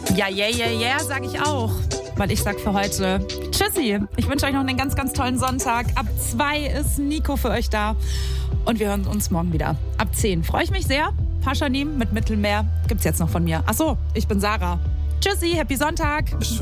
Ja, sag ich auch. Weil ich sag für heute tschüssi. Ich wünsche euch noch einen ganz, ganz tollen Sonntag. Ab 2 ist Nico für euch da. Und wir hören uns morgen wieder. Ab 10 freue ich mich sehr. Paschanim mit Mittelmeer gibt's jetzt noch von mir. Achso, ich bin Sarah. Tschüssi, happy Sonntag.